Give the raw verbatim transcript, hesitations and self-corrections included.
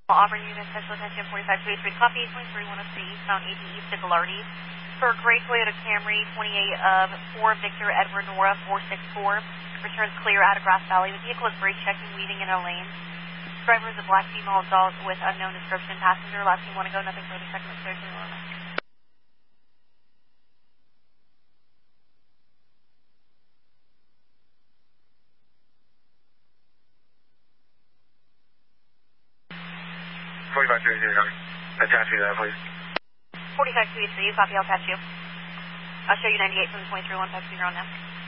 Auburn unit, special attention, forty-five two eighty-three, copy, twenty-three one oh three eastbound eighty East to Gallardi. For gray Toyota Camry, twenty-eight of four Victor Edward Nora four six four, returns clear out of Grass Valley. The vehicle is brake checking, weaving in a lane. Driver is a black female adult with unknown description. Passenger, last team want to go, nothing further, second exposure. forty-five two eighty-three, copy. Attach me to that, please. forty-five two eighty-three, copy, I'll attach you. I'll show you ninety-eight from the twenty-three one five two on now.